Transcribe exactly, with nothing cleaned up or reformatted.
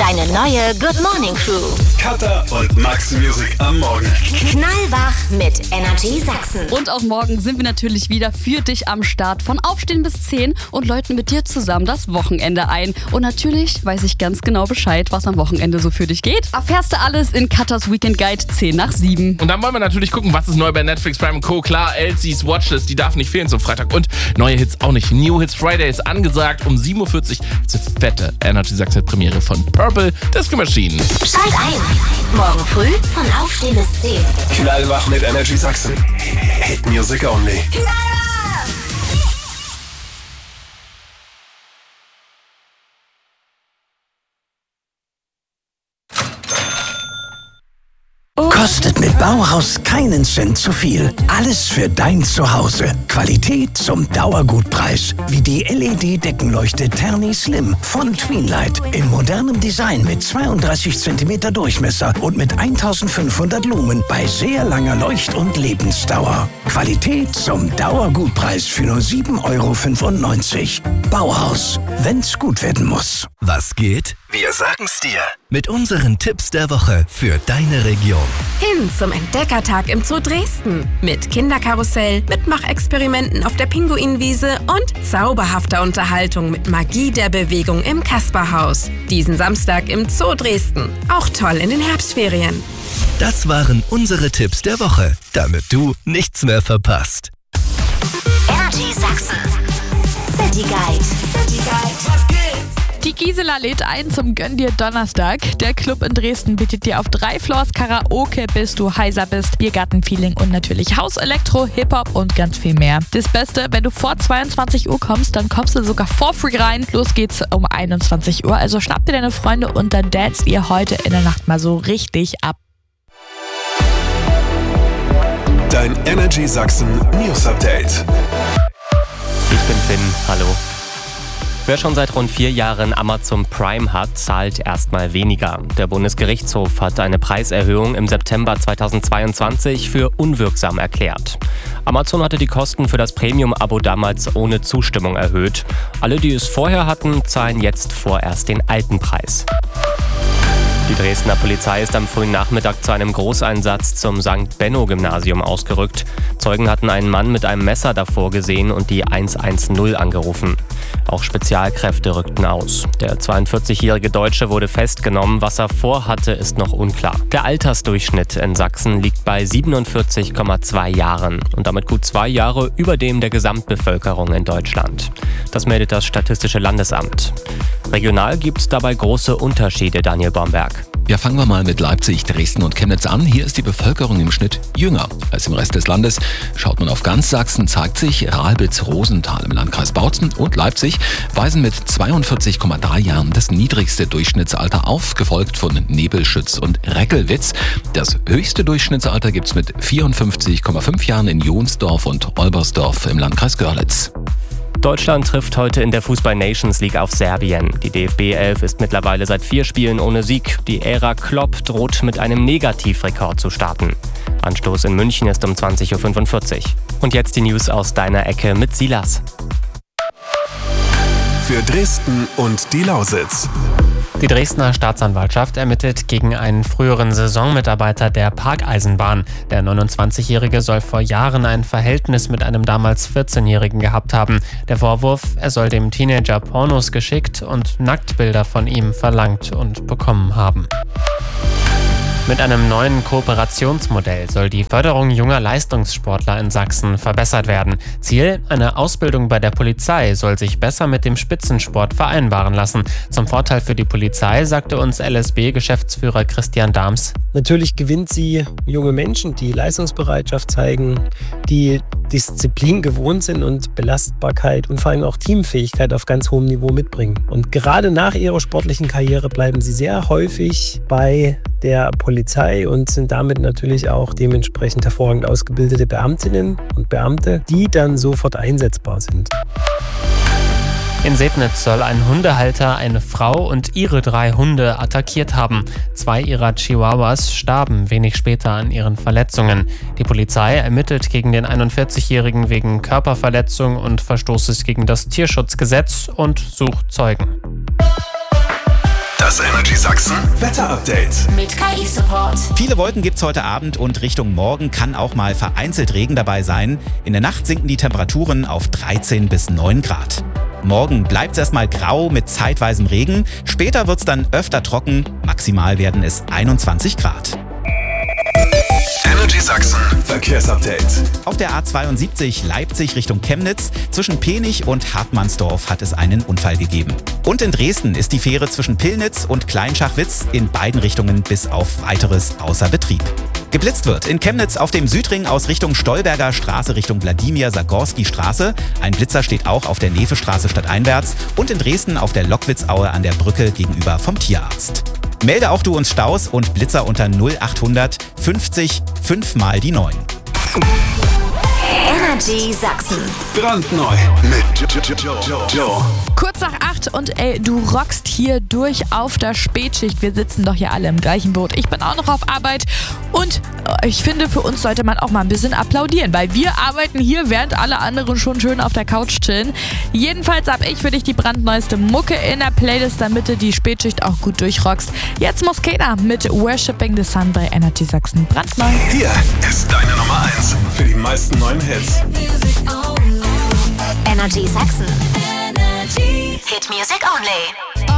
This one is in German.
Deine neue Good Morning Crew. Katha und Max Music am Morgen. Knallwach mit Energy Sachsen. Und auch morgen sind wir natürlich wieder für dich am Start. Von Aufstehen bis zehn und läuten mit dir zusammen das Wochenende ein. Und natürlich weiß ich ganz genau Bescheid, was am Wochenende so für dich geht. Erfährst du alles in Kathas Weekend Guide zehn nach sieben. Und dann wollen wir natürlich gucken, was ist neu bei Netflix, Prime und Co. Klar, Elsie's Watchlist, die darf nicht fehlen zum Freitag. Und neue Hits auch nicht. New Hits Friday ist angesagt. Um sieben Uhr vierzig zur fette Energy Sachsen Premiere von Purple Disco Machine. Schalt ein. Morgen früh von Aufstehen bis zehn. Knallwach mit Energy Sachsen. Hit Music Only. Kostet mit Bauhaus keinen Cent zu viel. Alles für dein Zuhause. Qualität zum Dauergutpreis. Wie die L E D-Deckenleuchte Terni Slim von Tweenlight. In modernem Design mit zweiunddreißig Zentimeter Durchmesser und mit eintausendfünfhundert Lumen bei sehr langer Leucht- und Lebensdauer. Qualität zum Dauergutpreis für nur sieben Euro fünfundneunzig. Bauhaus, wenn's gut werden muss. Was geht? Wir sagen's dir. Mit unseren Tipps der Woche für deine Region. Hin zum Entdeckertag im Zoo Dresden. Mit Kinderkarussell, Mitmachexperimenten auf der Pinguinwiese und zauberhafter Unterhaltung mit Magie der Bewegung im Kasperhaus. Diesen Samstag im Zoo Dresden. Auch toll in den Herbstferien. Das waren unsere Tipps der Woche, damit du nichts mehr verpasst. Energy Sachsen. City Guide. City Guide. Was geht? Die Gisela lädt ein zum Gönn dir Donnerstag. Der Club in Dresden bietet dir auf drei Floors Karaoke, bis du heiser bist, Biergartenfeeling und natürlich Haus, Elektro, Hip-Hop und ganz viel mehr. Das Beste, wenn du vor zweiundzwanzig Uhr kommst, dann kommst du sogar for free rein. Los geht's um einundzwanzig Uhr, also schnapp dir deine Freunde und dann danst ihr heute in der Nacht mal so richtig ab. Dein Energy Sachsen News Update. Ich bin Finn, hallo. Wer schon seit rund vier Jahren Amazon Prime hat, zahlt erstmal weniger. Der Bundesgerichtshof hat eine Preiserhöhung im September zweitausendzweiundzwanzig für unwirksam erklärt. Amazon hatte die Kosten für das Premium-Abo damals ohne Zustimmung erhöht. Alle, die es vorher hatten, zahlen jetzt vorerst den alten Preis. Die Dresdner Polizei ist am frühen Nachmittag zu einem Großeinsatz zum Sankt Benno Gymnasium ausgerückt. Zeugen hatten einen Mann mit einem Messer davor gesehen und die hundertzehn angerufen. Auch Spezialkräfte rückten aus. Der zweiundvierzigjährige Deutsche wurde festgenommen. Was er vorhatte, ist noch unklar. Der Altersdurchschnitt in Sachsen liegt bei siebenundvierzig Komma zwei Jahren und damit gut zwei Jahre über dem der Gesamtbevölkerung in Deutschland. Das meldet das Statistische Landesamt. Regional gibt es dabei große Unterschiede, Daniel Bomberg. Ja, fangen wir mal mit Leipzig, Dresden und Chemnitz an. Hier ist die Bevölkerung im Schnitt jünger als im Rest des Landes. Schaut man auf ganz Sachsen, zeigt sich Ralbitz-Rosenthal im Landkreis Bautzen und Leipzig weisen mit zweiundvierzig Komma drei Jahren das niedrigste Durchschnittsalter auf, gefolgt von Nebelschütz und Reckelwitz. Das höchste Durchschnittsalter gibt's mit vierundfünfzig Komma fünf Jahren in Jonsdorf und Olbersdorf im Landkreis Görlitz. Deutschland trifft heute in der Fußball-Nations League auf Serbien. Die D F B elf ist mittlerweile seit vier Spielen ohne Sieg. Die Ära Klopp droht mit einem Negativrekord zu starten. Anstoß in München ist um zwanzig Uhr fünfundvierzig. Und jetzt die News aus deiner Ecke mit Silas. Für Dresden und die Lausitz. Die Dresdner Staatsanwaltschaft ermittelt gegen einen früheren Saisonmitarbeiter der Parkeisenbahn. Der neunundzwanzigjährige soll vor Jahren ein Verhältnis mit einem damals vierzehnjährigen gehabt haben. Der Vorwurf, er soll dem Teenager Pornos geschickt und Nacktbilder von ihm verlangt und bekommen haben. Mit einem neuen Kooperationsmodell soll die Förderung junger Leistungssportler in Sachsen verbessert werden. Ziel: eine Ausbildung bei der Polizei soll sich besser mit dem Spitzensport vereinbaren lassen. Zum Vorteil für die Polizei, sagte uns L S B-Geschäftsführer Christian Dahms. Natürlich gewinnt sie junge Menschen, die Leistungsbereitschaft zeigen, die Disziplin gewohnt sind und Belastbarkeit und vor allem auch Teamfähigkeit auf ganz hohem Niveau mitbringen. Und gerade nach ihrer sportlichen Karriere bleiben sie sehr häufig bei der Polizei und sind damit natürlich auch dementsprechend hervorragend ausgebildete Beamtinnen und Beamte, die dann sofort einsetzbar sind. In Sebnitz soll ein Hundehalter eine Frau und ihre drei Hunde attackiert haben. Zwei ihrer Chihuahuas starben wenig später an ihren Verletzungen. Die Polizei ermittelt gegen den einundvierzigjährigen wegen Körperverletzung und Verstoßes gegen das Tierschutzgesetz und sucht Zeugen. Das Energy Sachsen Wetter Update mit K I-Support. Viele Wolken gibt's heute Abend und Richtung Morgen kann auch mal vereinzelt Regen dabei sein. In der Nacht sinken die Temperaturen auf dreizehn bis neun Grad. Morgen bleibt es erstmal grau mit zeitweisem Regen. Später wird's dann öfter trocken. Maximal werden es einundzwanzig Grad. Energy Sachsen Verkehrsupdate. Auf der A zweiundsiebzig Leipzig Richtung Chemnitz zwischen Penich und Hartmannsdorf hat es einen Unfall gegeben. Und in Dresden ist die Fähre zwischen Pillnitz und Kleinschachwitz in beiden Richtungen bis auf Weiteres außer Betrieb. Geblitzt wird in Chemnitz auf dem Südring aus Richtung Stolberger Straße Richtung Wladimir-Sagorski-Straße. Ein Blitzer steht auch auf der Nevestraße stadteinwärts und in Dresden auf der Lockwitzaue an der Brücke gegenüber vom Tierarzt. Melde auch du uns Staus und Blitzer unter null achthundert fünfzig fünf mal die neun. Energy Sachsen. Brandneu mit Joe. Kurz nach acht und ey, du rockst hier durch auf der Spätschicht. Wir sitzen doch hier alle im gleichen Boot. Ich bin auch noch auf Arbeit und ich finde, für uns sollte man auch mal ein bisschen applaudieren, weil wir arbeiten hier, während alle anderen schon schön auf der Couch chillen. Jedenfalls habe ich für dich die brandneueste Mucke in der Playlist, damit du die Spätschicht auch gut durchrockst. Jetzt Mosqueda mit Worshipping the Sun bei Energy Sachsen. Brandneu. Hier ist deine Nummer eins für die meisten neuen Hits. Energy Sachsen. Energy. Hit Music Only.